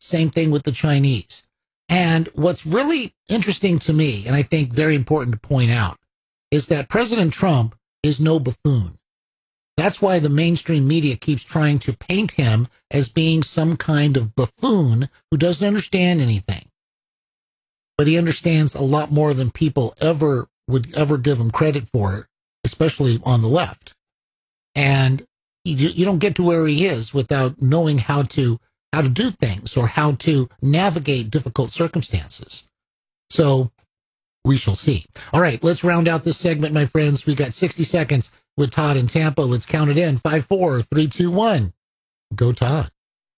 Same thing with the Chinese. And what's really interesting to me, and I think very important to point out, is that President Trump is no buffoon. That's why the mainstream media keeps trying to paint him as being some kind of buffoon who doesn't understand anything. But he understands a lot more than people would ever give him credit for, especially on the left. And you don't get to where he is without knowing how to do things or how to navigate difficult circumstances. So we shall see. All right, let's round out this segment, my friends. We got 60 seconds with Todd in Tampa. Let's count it in. 5, 4, 3, 2, 1. Go, Todd.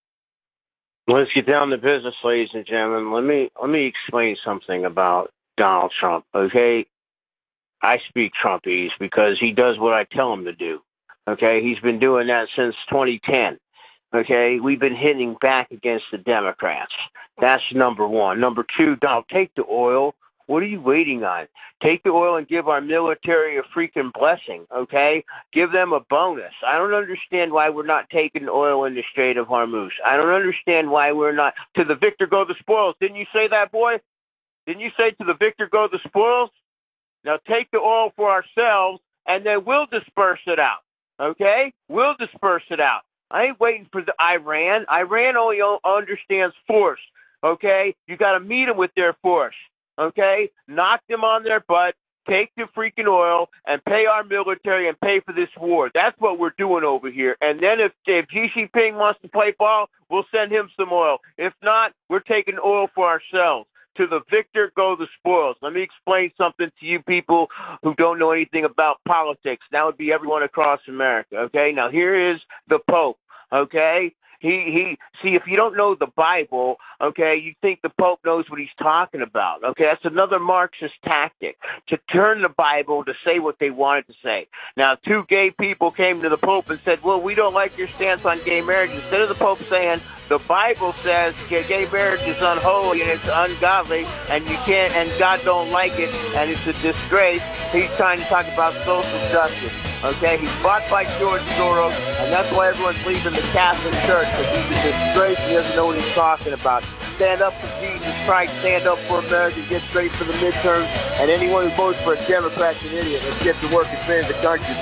Let's get down to business, ladies and gentlemen. Let me explain something about Donald Trump, okay? I speak Trumpese because he does what I tell him to do, okay? He's been doing that since 2010, okay? We've been hitting back against the Democrats. That's number one. Number two, Donald, take the oil. What are you waiting on? Take the oil and give our military a freaking blessing, okay? Give them a bonus. I don't understand why we're not taking oil in the Strait of Hormuz. I don't understand why we're not. To the victor go the spoils. Didn't you say that, boy? Didn't you say to the victor go the spoils? Now take the oil for ourselves, and then we'll disperse it out, okay? We'll disperse it out. I ain't waiting for the Iran. Iran only understands force, okay? You got to meet them with their force. Okay, knock them on their butt, take the freaking oil, and pay our military and pay for this war. That's what we're doing over here. And then if Xi Jinping wants to play ball, we'll send him some oil. If not, we're taking oil for ourselves. To the victor go the spoils. Let me explain something to you people who don't know anything about politics. That would be everyone across America. Okay, now here is the Pope. Okay. See, if you don't know the Bible, okay, you think the Pope knows what he's talking about. Okay, that's another Marxist tactic, to turn the Bible to say what they wanted to say. Now, two gay people came to the Pope and said, well, we don't like your stance on gay marriage. Instead of the Pope saying, the Bible says gay marriage is unholy and it's ungodly and you can't, and God don't like it and it's a disgrace, he's trying to talk about social justice. Okay, he's bought by George Soros, and that's why everyone's leaving the Catholic Church, because he's a disgrace. He doesn't know what he's talking about. Stand up for Jesus Christ, stand up for America, get ready for the midterms, and anyone who votes for a Democrat's an idiot. Let's get to work and save the country.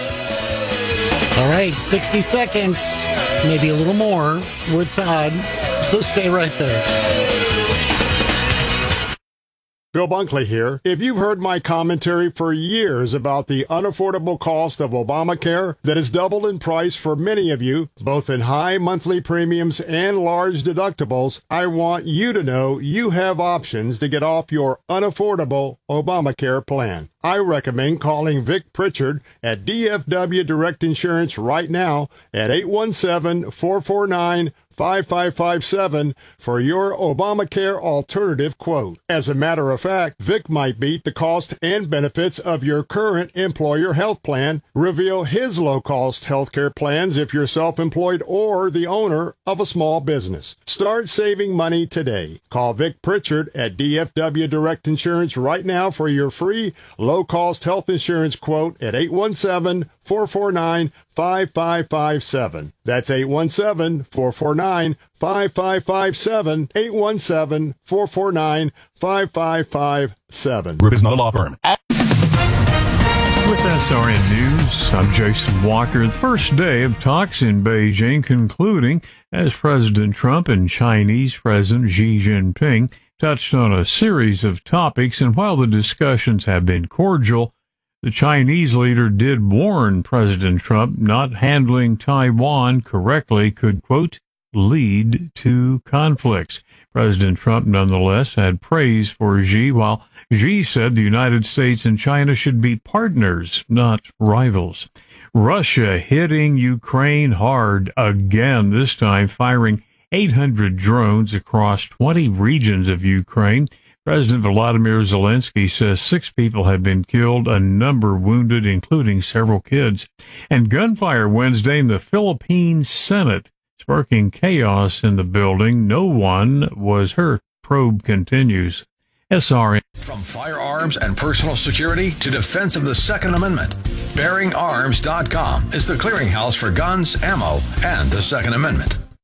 Peace. All right, 60 seconds, maybe a little more with Todd, so stay right there. Bill Bunkley here. If you've heard my commentary for years about the unaffordable cost of Obamacare that has doubled in price for many of you, both in high monthly premiums and large deductibles, I want you to know you have options to get off your unaffordable Obamacare plan. I recommend calling Vic Pritchard at DFW Direct Insurance right now at 817-449-5557 for your Obamacare alternative quote. As a matter of fact, Vic might beat the cost and benefits of your current employer health plan, reveal his low-cost healthcare plans if you're self-employed or the owner of a small business. Start saving money today. Call Vic Pritchard at DFW Direct Insurance right now for your free low-cost health insurance quote at 817-449-5557. That's 817-449-5557. 817-449-5557. Group is not a law firm. With SRN News, I'm Jason Walker. The first day of talks in Beijing concluding as President Trump and Chinese President Xi Jinping touched on a series of topics, and while the discussions have been cordial, the Chinese leader did warn President Trump not handling Taiwan correctly could, quote, lead to conflicts. President Trump, nonetheless, had praise for Xi, while Xi said the United States and China should be partners, not rivals. Russia hitting Ukraine hard again, this time firing 800 drones across 20 regions of Ukraine. President Volodymyr Zelensky says 6 people have been killed, a number wounded, including several kids. And gunfire Wednesday in the Philippine Senate, sparking chaos in the building. No one was hurt. Probe continues. SRN. From firearms and personal security to defense of the Second Amendment, BearingArms.com is the clearinghouse for guns, ammo, and the Second Amendment.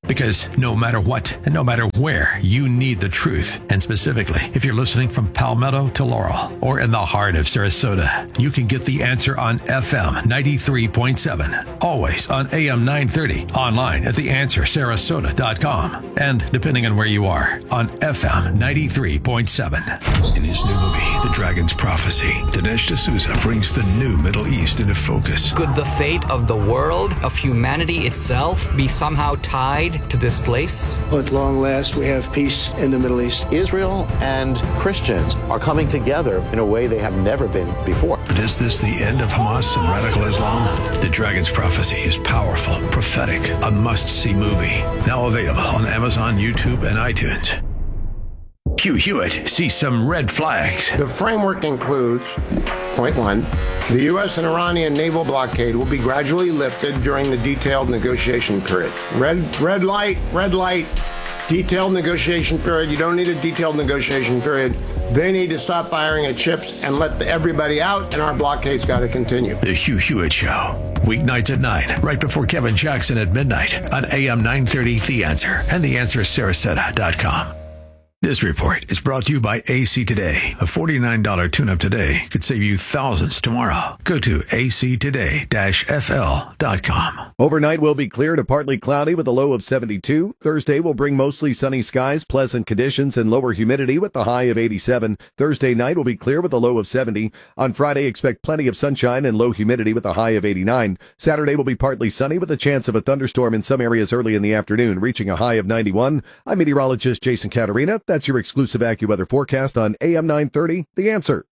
Because no matter what and no matter where, you need the truth. And specifically, if you're listening from Palmetto to Laurel or in the heart of Sarasota, you can get The Answer on FM 93.7. Always on AM 930. Online at theanswersarasota.com. And depending on where you are, on FM 93.7. In his new movie, The Dragon's Prophecy, Dinesh D'Souza brings the new Middle East into focus. Could the fate of the world, of humanity itself, be somehow tied to this place? At long last, we have peace in the Middle East. Israel and Christians are coming together in a way they have never been before. But is this the end of Hamas and radical Islam? The Dragon's Prophecy is powerful, prophetic, a must-see movie. Now available on Amazon, YouTube, and iTunes. Hugh Hewitt sees some red flags. The framework includes, point one, the U.S. and Iranian naval blockade will be gradually lifted during the detailed negotiation period. Red light, detailed negotiation period. You don't need a detailed negotiation period. They need to stop firing at ships and let everybody out, and our blockade's got to continue. The Hugh Hewitt Show. Weeknights at 9, right before Kevin Jackson at midnight on AM 930 The Answer and theanswersarasota.com. This report is brought to you by AC Today. A $49 tune-up today could save you thousands tomorrow. Go to actoday-fl.com. Overnight will be clear to partly cloudy with a low of 72. Thursday will bring mostly sunny skies, pleasant conditions, and lower humidity with the high of 87. Thursday night will be clear with a low of 70. On Friday, expect plenty of sunshine and low humidity with a high of 89. Saturday will be partly sunny with a chance of a thunderstorm in some areas early in the afternoon, reaching a high of 91. I'm meteorologist Jason Caterina. That's your exclusive AccuWeather forecast on AM 930, The Answer.